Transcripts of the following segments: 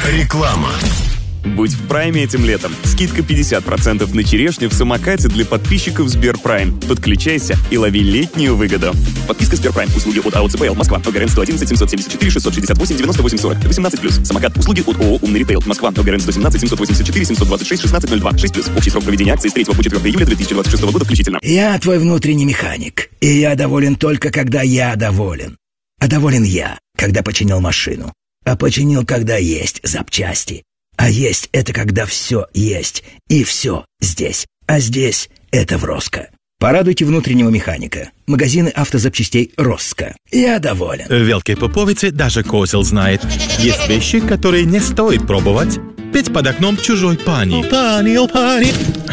Реклама. Будь в Прайме этим летом. Скидка 50% на черешню в самокате для подписчиков Сберпрайм. Подключайся и лови летнюю выгоду. Подписка Сберпрайм. Услуги от АО ЦПЛ. Москва. ОГРН 111 774 668 98 40. 18+. Самокат. Услуги от ООО «Умный ритейл». Москва. ОГРН 117 784 726 1602. 6+. Общий срок проведения акции с 3 по 4 июля 2026 года включительно. Я твой внутренний механик. И я доволен только, когда я доволен. А доволен я, когда починил машину. А починил, когда есть запчасти. А есть — это когда все есть, и все здесь. А здесь — это в Роско. Порадуйте внутреннего механика. Магазины автозапчастей Роско. Я доволен. В Велкой Поповице даже козел знает. Есть вещи, которые не стоит пробовать. Петь под окном чужой пани. Пани.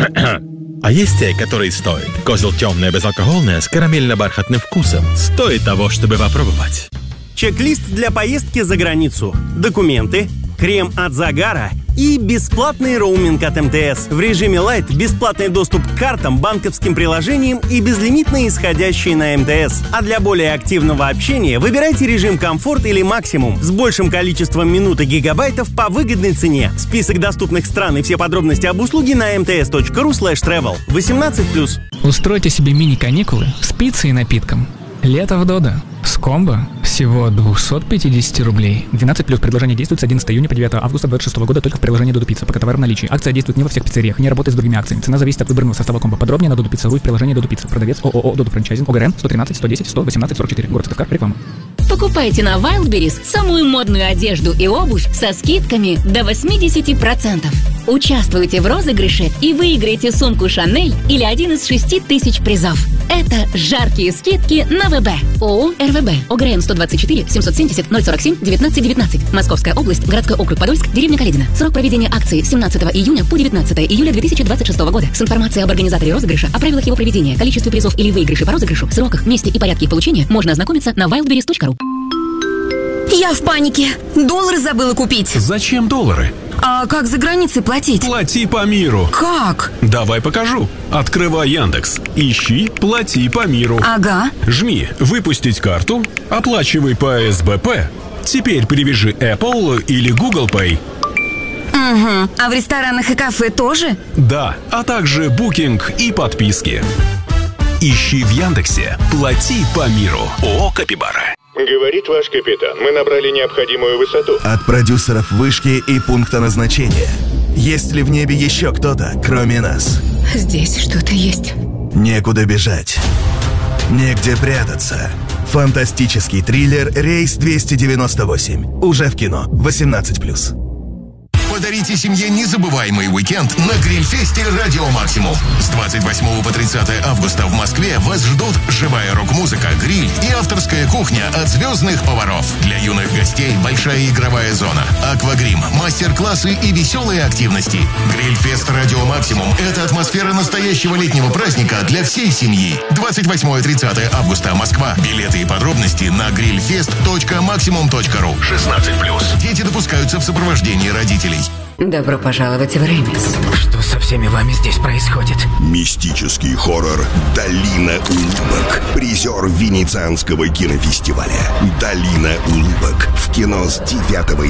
А есть те, которые стоит. Козел темное, безалкогольное, с карамельно-бархатным вкусом. Стоит того, чтобы попробовать. Чек-лист для поездки за границу. Документы, крем от загара и бесплатный роуминг от МТС. В режиме Lite бесплатный доступ к картам, банковским приложениям и безлимитные исходящие на МТС. А для более активного общения выбирайте режим комфорт или максимум с большим количеством минут и гигабайтов по выгодной цене. Список доступных стран и все подробности об услуге на mts.ru/travel. 18+. Устройте себе мини-каникулы с пиццей и напитком. Лето в Додо. С комбо всего 250 рублей. 12+. Предложение действует с 11 июня по 9 августа 2026 года только в приложении Додо Пицца. Пока товар в наличии. Акция действует не во всех пиццериях, не работает с другими акциями. Цена зависит от выбранного состава комбо. Подробнее на Додо.Пицца.ру и в приложении Додо Пицца. Продавец ООО Додо Франчайзинг. ОГРН 113 110 118 44. Город Сыктывкар. Реклама. Покупайте на Wildberries самую модную одежду и обувь со скидками до 80%. Участвуйте в розыгрыше и выиграйте сумку Шанель или один из 6000 призов. Это жаркие скидки на ВБ. ООО РВБ. ОГРН 124 770 047 1919. Московская область, городской округ Подольск, деревня Каледино. Срок проведения акции с 17 июня по 19 июля 2026 года. С информацией об организаторе розыгрыша, о правилах его проведения, количестве призов или выигрыше по розыгрышу, сроках, месте и порядке их получения можно ознакомиться на wildberries.ru. Я в панике. Доллары забыла купить. Зачем доллары? А как за границей платить? Плати по миру. Как? Давай покажу. Открывай Яндекс. Ищи «Плати по миру». Ага. Жми «Выпустить карту», оплачивай по СБП. Теперь привяжи Apple или Google Pay. Угу. А в ресторанах и кафе тоже? Да, а также букинг и подписки. Ищи в Яндексе «Плати по миру». ООО «Капибара». Говорит ваш капитан, мы набрали необходимую высоту. От продюсеров вышки и пункта назначения. Есть ли в небе еще кто-то, кроме нас? Здесь что-то есть. Некуда бежать. Негде прятаться. Фантастический триллер «Рейс 298». Уже в кино. 18+. Подарите семье незабываемый уикенд на Грильфесте «Радио Максимум». С 28 по 30 августа в Москве вас ждут живая рок-музыка, гриль и авторская кухня от звездных поваров. Для юных гостей большая игровая зона, аквагрим, мастер-классы и веселые активности. Грильфест «Радио Максимум» — это атмосфера настоящего летнего праздника для всей семьи. 28 и 30 августа, Москва. Билеты и подробности на grillfest.maximum.ru. 16+. Дети допускаются в сопровождении родителей. Добро пожаловать в Ремес. Что со всеми вами здесь происходит? Мистический хоррор «Долина улыбок». Призер Венецианского кинофестиваля. «Долина улыбок» в кино с 9